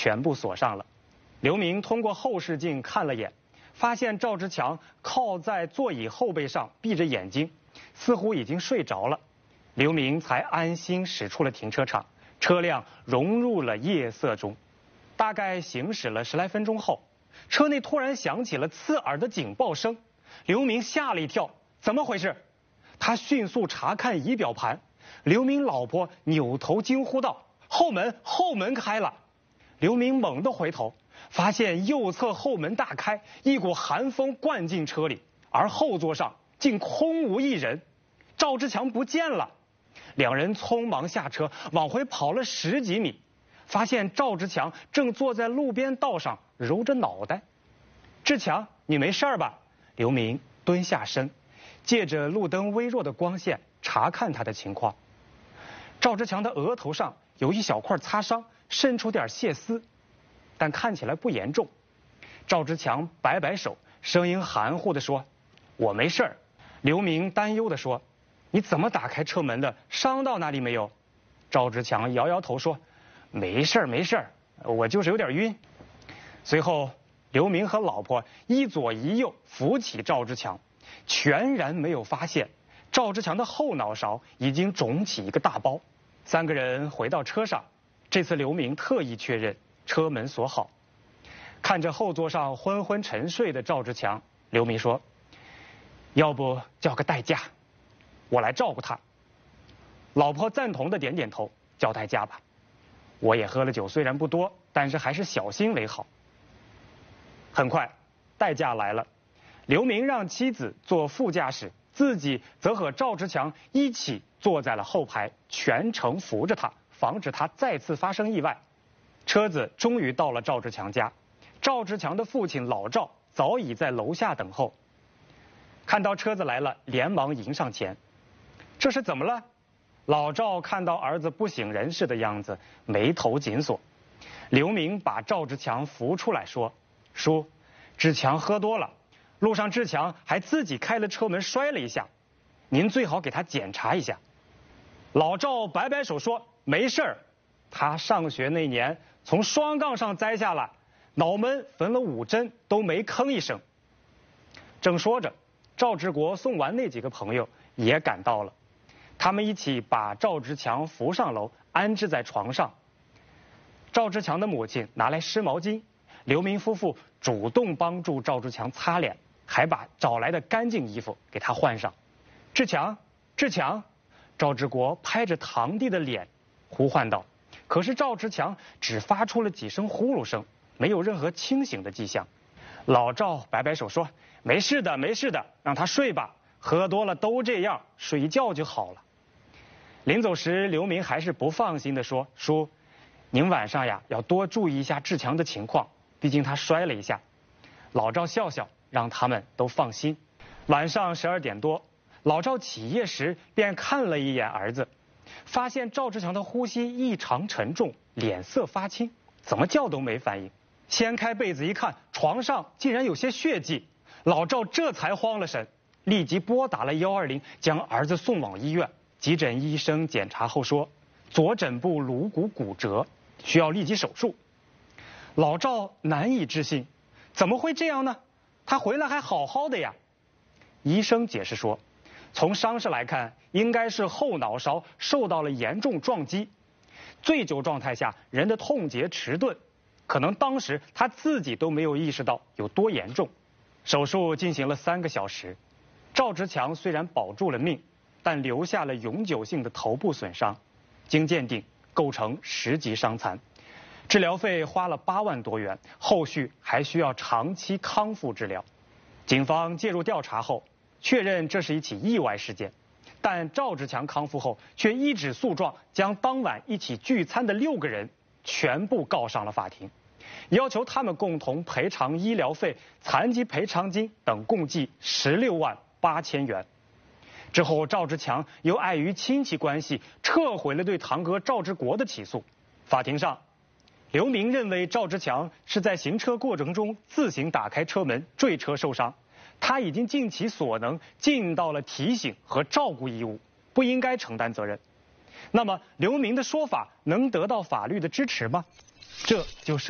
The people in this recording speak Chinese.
全部锁上了。刘明通过后视镜看了眼，发现赵志强靠在座椅后背上，闭着眼睛，似乎已经睡着了。刘明才安心驶出了停车场，车辆融入了夜色中。大概行驶了10来分钟后，车内突然响起了刺耳的警报声。刘明吓了一跳，怎么回事？他迅速查看仪表盘。刘明老婆扭头惊呼道：“后门开了！”刘明猛地回头，发现右侧后门大开，一股寒风灌进车里，而后座上竟空无一人。赵志强不见了。两人匆忙下车，往回跑了10几米，发现赵志强正坐在路边道上揉着脑袋。志强，你没事吧？刘明蹲下身，借着路灯微弱的光线查看他的情况。赵志强的额头上有一小块擦伤，渗出点血丝，但看起来不严重。赵志强摆摆手，声音含糊地说：“我没事儿。”刘明担忧地说：“你怎么打开车门的？伤到哪里没有？”赵志强摇摇头说：“没事儿，我就是有点晕。”随后刘明和老婆一左一右扶起赵志强，全然没有发现赵志强的后脑勺已经肿起一个大包。3个人回到车上，这次刘明特意确认车门锁好。看着后座上昏昏沉睡的赵志强，刘明说：“要不叫个代驾，我来照顾他。”老婆赞同的点点头，叫代驾吧。我也喝了酒，虽然不多，但是还是小心为好。很快，代驾来了。刘明让妻子坐副驾驶，自己则和赵志强一起坐在了后排，全程扶着他，防止他再次发生意外。车子终于到了赵志强家，赵志强的父亲老赵早已在楼下等候。看到车子来了，连忙迎上前。这是怎么了？老赵看到儿子不省人事的样子，眉头紧锁。刘明把赵志强扶出来说：“叔，志强喝多了，路上志强还自己开了车门摔了一下，您最好给他检查一下。”老赵摆摆手说：“没事儿，他上学那年从双杠上栽下来，脑门缝了5针都没吭一声。”正说着，赵志国送完那几个朋友也赶到了，他们一起把赵志强扶上楼，安置在床上。赵志强的母亲拿来湿毛巾，刘明夫妇主动帮助赵志强擦脸，还把找来的干净衣服给他换上。志强，志强！赵志国拍着堂弟的脸呼唤道，可是赵志强只发出了几声呼噜声，没有任何清醒的迹象。老赵摆摆手说：“没事的，没事的，让他睡吧，喝多了都这样，睡觉就好了。”临走时，刘明还是不放心地说：“叔，您晚上呀要多注意一下志强的情况，毕竟他摔了一下。”老赵笑笑，让他们都放心。晚上12点多，老赵起夜时便看了一眼儿子，发现赵志强的呼吸异常沉重，脸色发青，怎么叫都没反应。掀开被子一看，床上竟然有些血迹，老赵这才慌了神，立即拨打了120，将儿子送往医院。急诊医生检查后说，左枕部颅骨骨折，需要立即手术。老赵难以置信，怎么会这样呢？他回来还好好的呀。医生解释说，从伤势来看，应该是后脑勺受到了严重撞击，醉酒状态下人的痛觉迟钝，可能当时他自己都没有意识到有多严重。手术进行了3个小时，赵志强虽然保住了命，但留下了永久性的头部损伤，经鉴定构成10级伤残，治疗费花了8万多元，后续还需要长期康复治疗。警方介入调查后，确认这是一起意外事件，但赵志强康复后却一纸诉状将当晚一起聚餐的6个人全部告上了法庭，要求他们共同赔偿医疗费、残疾赔偿金等共计16万8千元。之后，赵志强又碍于亲戚关系，撤回了对堂哥赵志国的起诉。法庭上，刘明认为赵志强是在行车过程中自行打开车门坠车受伤，他已经尽其所能尽到了提醒和照顾义务，不应该承担责任。那么，刘明的说法能得到法律的支持吗？这就是